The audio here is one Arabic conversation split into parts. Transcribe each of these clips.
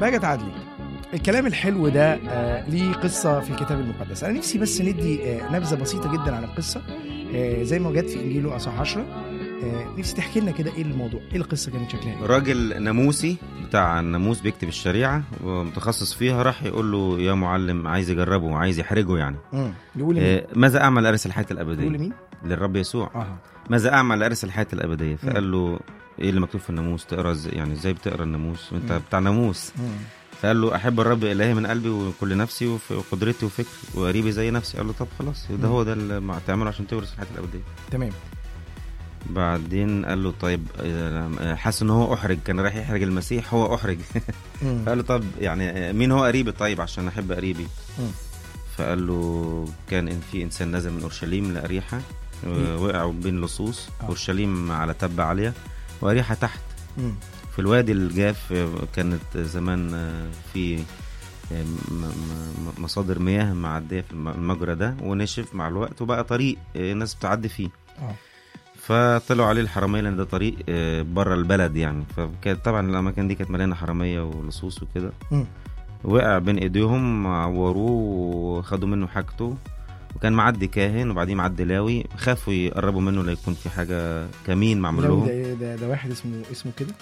بهجت عدلي، الكلام الحلو ده ليه قصة في الكتاب المقدس. أنا نفسي بس ندي نبذة بسيطة جدا عن القصة زي ما جت في إنجيل لوقا اصحاح 10. نفسي تحكي لنا كده إيه الموضوع، إيه القصة كانت شكلها إيه؟ راجل ناموسي بتاع الناموس بيكتب الشريعة ومتخصص فيها، راح يقول له يا معلم، عايز يجربه وعايز يحرجه يعني. يقول ماذا أعمل لأرث الحياة الأبدية؟ يقول مين؟ للرب يسوع. ماذا أعمل لأرث الحياة الأبدية؟ فقال له إيه اللي مكتوب في الناموس؟ تقرأ يعني إزاي بتقرأ الناموس وأنت بتاع ناموس؟ فقال له أحب الرب إلهي من قلبي وكل نفسي وقدرتي وفكري وقريبي زي نفسي. قال له طب خلاص، ده هو ده اللي تعمله عشان تورث الحياة الأبدية. تمام. بعدين قال له طيب، حس ان هو احرج، كان رايح يحرج المسيح، هو احرج. فقال له طب يعني مين هو قريبي طيب عشان احب قريبي؟ فقال له كان ان في انسان نازل من اورشليم لاريحا، وقعوا بين لصوص. اورشليم على تبة عالية واريحا تحت في الوادي الجاف. كانت زمان في مصادر مياه معدية في المجرى ده، ونشف مع الوقت وبقى طريق الناس بتعدي فيه. فطلعوا عليه الحرامية لأن ده طريق بره البلد يعني. فكانت طبعا الأماكن دي كانت مليانة حرامية ولصوص وكده. وقع بين إيديهم، عوروه وخدوا منه حاجته. وكان معدي كاهن وبعدين معدي لاوي، خافوا يقربوا منه ليكون في حاجة كمين معمول لهم. ده واحد اسمه كده.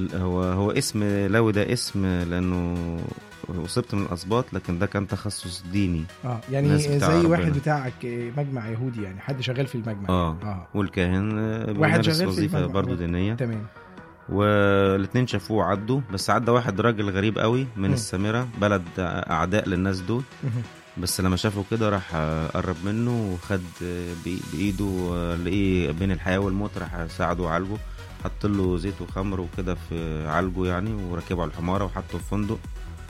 هو اسم لاوي، ده اسم لأنه وصبت من الأسباط، لكن ده كان تخصص ديني. يعني زي واحد بتاعك مجمع يهودي يعني، حد شغال في المجمع. والكاهن واحد شغال في وظيفة برضو دينية. تمام. والاثنين شافوه عدوا، بس عدى واحد راجل غريب قوي من السامرة، بلد أعداء للناس دول. بس لما شافه كده راح قرب منه وخد بإيده، لقيه بين الحياة والموت، راح ساعده وعالجه. حط له زيت وخمر وكده في عالجه يعني، وركبه على الحمارة وحطه في فندق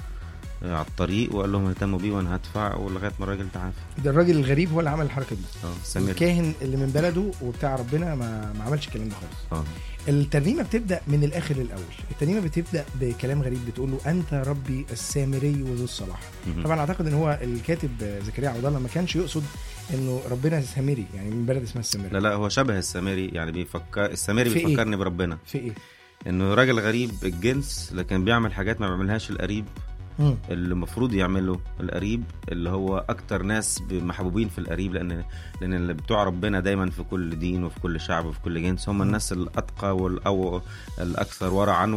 على الطريق، وقال لهم اهتموا بيه وانا هدفع، ولغايه ما الراجل تعافى. ده الراجل الغريب هو اللي عمل الحركه دي. سمير الكاهن اللي من بلده وبتاع ربنا ما عملش الكلام ده خالص. الترنيمه بتبدا من الاخر للاول. الترنيمه بتبدا بكلام غريب، بتقول له انت ربي السامري وذو الصلاح. طبعا اعتقد ان هو الكاتب زكريا عبد الله ما كانش يقصد انه ربنا سامري يعني من بلد اسمها السامري. لا هو شبه السامري يعني، بيفكر السامري بيفكرني إيه؟ بربنا في ايه؟ انه راجل غريب الجنس، لكن بيعمل حاجات ما بيعملهاش القريب اللي المفروض يعمله القريب، اللي هو اكتر ناس محبوبين في القريب، لان اللي بتوع ربنا دايما في كل دين وفي كل شعب وفي كل جنس هم الناس الاتقى او الاكثر ورعا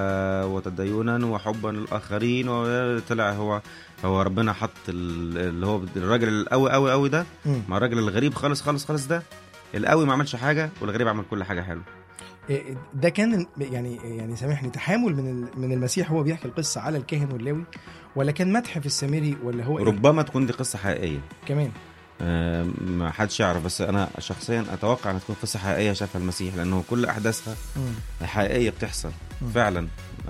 وتدينا وحبا للاخرين. وطلع هو ربنا حط اللي هو الراجل القوي قوي قوي ده مع الراجل الغريب خالص خالص خالص. ده القوي ما عملش حاجه والغريب عمل كل حاجه حلوه. ده كان يعني سامحني، تحامل من المسيح هو بيحكي القصة على الكاهن واللاوي، ولا كان مدح في السامري، ولا هو ربما تكون دي قصة حقيقية كمان. ما حدش يعرف، بس أنا شخصيا أتوقع أن تكون قصة حقيقية شافها المسيح، لأنه كل أحداثها حقيقية بتحصل فعلا.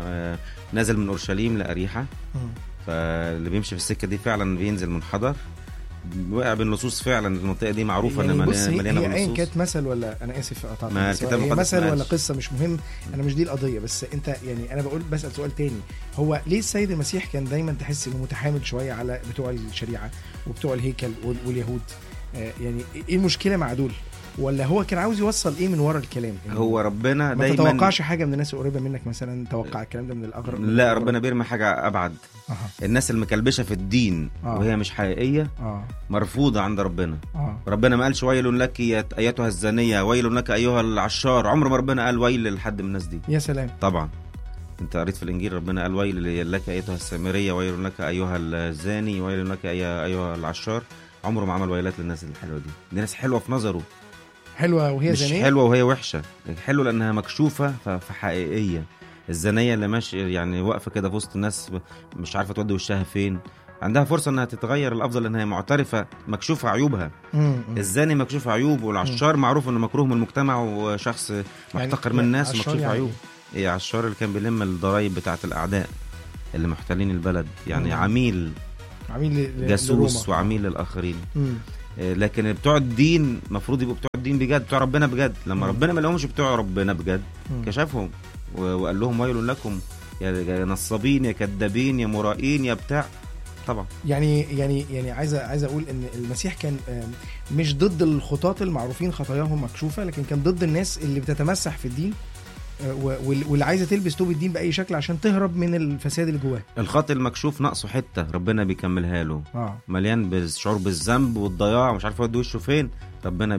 نازل من أورشليم لأريحا، فاللي بيمشي في السكة دي فعلا بينزل منحدر، وقع بين لصوص. فعلا المنطقه دي معروفه يعني ان مليانه بلصوص. هي كانت مثل، ولا انا اسف قطعت، هي مثل ولا قصه مش مهم، انا مش دي القضيه. بس انت يعني انا بسال سؤال تاني، هو ليه السيد المسيح كان دايما تحس انه متحامل شويه على بتوع الشريعه وبتوع الهيكل واليهود؟ يعني ايه المشكله مع دول؟ ولا هو كان عاوز يوصل ايه من ورا الكلام؟ هو ربنا دايما ما تتوقعش حاجه من الناس القريبه منك مثلا، توقع الكلام ده من الاغرب. لا، ربنا بيرمي حاجه ابعد. الناس المكلبشه في الدين وهي مش حقيقيه مرفوضه عند ربنا. ربنا ما قالش ويل لك ايتها الزانيه، ويل لك ايها العشار. عمر ما ربنا قال ويل لحد من الناس دي. يا سلام. طبعا انت قريت في الانجيل ربنا قال ويل لك ايتها السامريه، ويل لك ايها الزاني، ويل لك ايها العشار. عمره ما عمل ويلات للناس الحلوه دي ناس حلوه في نظره، حلوة وهي زانية، مش حلوة وهي وحشة. حلوة لأنها مكشوفة فحقيقية. الزانية اللي ماشي يعني واقفة كده في وسط الناس مش عارفة تودي وشها فين، عندها فرصة أنها تتغير الأفضل لأنها معترفة مكشوفة عيوبها. الزاني مكشوف عيوب، والعشار معروف أنه مكروه من المجتمع وشخص محتقر من الناس ومكشوف يعني عيوب. إيه عشار اللي كان بيلم الضرايب بتاعة الأعداء اللي محتلين البلد يعني. عميل جاسوس وعميل للآخرين. لكن بتوع الدين مفروض يبقوا بتوع الدين بجد، بتوع ربنا بجد. لما ربنا ما لهمش بتوع ربنا بجد كشفهم وقال لهم ويل لكم يا نصابين يا كذابين يا مرائين يا بتاع. طبعا يعني عايز اقول ان المسيح كان مش ضد الخطاة المعروفين خطاياهم مكشوفة، لكن كان ضد الناس اللي بتتمسح في الدين واللي عايزه تلبس توب الدين باي شكل عشان تهرب من الفساد اللي جواه. الخط المكشوف ناقصه حته ربنا بيكملها له. مليان بالشعور بالذنب والضياع ومش عارف يودي وشه فين، ربنا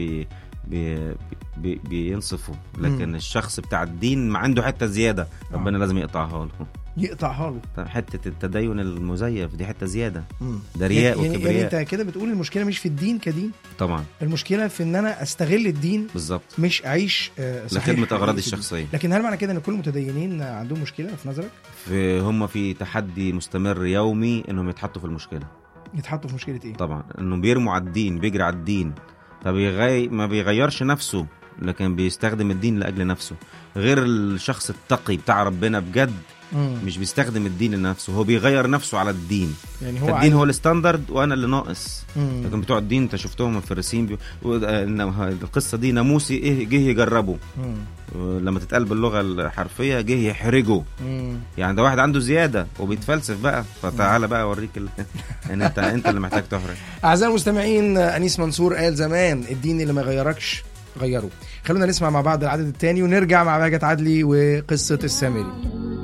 بينصفه. لكن الشخص بتاع الدين ما عنده حته زياده ربنا لازم يقطعها له. طب حته التدين المزيف دي حته زياده، ده رياء وكبرياء. يعني انت كده بتقول المشكله مش في الدين كدين طبعا، المشكله في ان انا استغل الدين بالظبط، مش اعيش لخدمه اغراضي الشخصيه. لكن هل معنى كده ان كل المتدينين عندهم مشكله في نظرك؟ هم في تحدي مستمر يومي انهم يتحطوا في المشكله. يتحطوا في مشكله ايه؟ طبعا انهم بيرموا على الدين، بيجري على الدين، ما بيغيرش نفسه لكن بيستخدم الدين لاجل نفسه. غير الشخص التقي بتاع ربنا بجد مش بيستخدم الدين لنفسه، هو بيغير نفسه على الدين. يعني هو الدين هو الستاندرد وانا اللي ناقص. لكن بتوع الدين انت شفتهم الفريسيين القصه دي ناموسي جه يجربه لما تتقال باللغه الحرفيه جه يحرجه. يعني ده واحد عنده زياده وبيتفلسف بقى، فتعالى بقى اوريك يعني انت اللي محتاج تحرج. اعزائي المستمعين، انيس منصور قال زمان الدين اللي ما يغيركش غيره. خلونا نسمع مع بعض العدد الثاني ونرجع مع بهجت عدلي وقصه السامري.